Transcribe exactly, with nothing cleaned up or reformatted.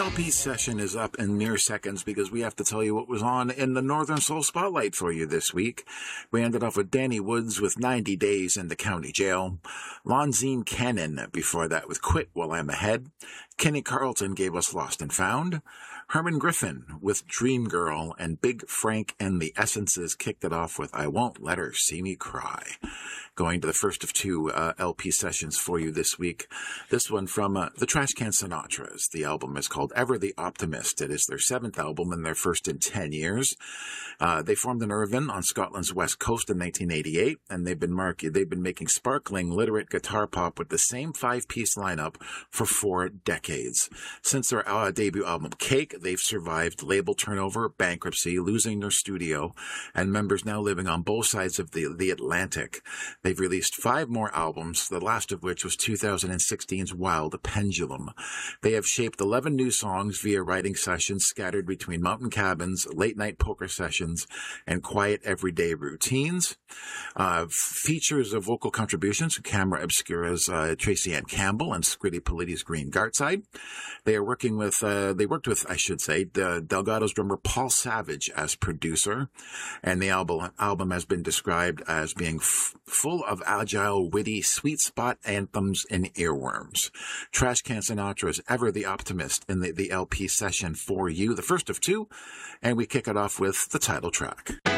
L P session is up in mere seconds because we have to tell you what was on in the Northern Soul Spotlight for you this week. We ended off with Danny Woods with ninety days in the county jail. Lonzine Cannon before that with Quit While I'm Ahead. Kenny Carlton gave us Lost and Found. Herman Griffin with Dream Girl, and Big Frank and the Essences kicked it off with I Won't Let Her See Me Cry. Going to the first of two uh, L P sessions for you this week. This one from uh, the Trash Can Sinatras. The album is called Ever the Optimist. It is their seventh album and their first in ten years. Uh, they formed in Irvine on Scotland's west coast in nineteen eighty-eight, and they've been mark- they've been making sparkling, literate guitar pop with the same five-piece lineup for four decades. Since their uh, debut album Cake, they've survived label turnover, bankruptcy, losing their studio, and members now living on both sides of the, the Atlantic. They've released five more albums, the last of which was two thousand sixteen's Wild Pendulum. They have shaped eleven new songs via writing sessions scattered between mountain cabins, late-night poker sessions, and quiet everyday routines. Uh, features of vocal contributions from Camera Obscura's uh, Tracy Ann Campbell and Scritti Poliiti's Green Gartside. They are working with, uh, they worked with, I should say, the Delgado's drummer Paul Savage as producer, and the album, album has been described as being f- full of agile, witty, sweet spot anthems and earworms. Trash Can Sinatra's Ever the Optimist in the, the L P session for you, the first of two, and we kick it off with the title track.